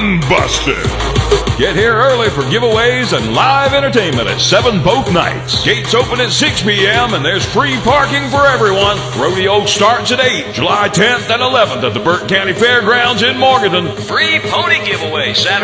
Gunbusters. Get here early for giveaways and live entertainment at 7 both nights. Gates open at 6 p.m. and there's free parking for everyone. Rodeo starts at 8, July 10th and 11th at the Burke County Fairgrounds in Morganton. Free pony giveaway Saturday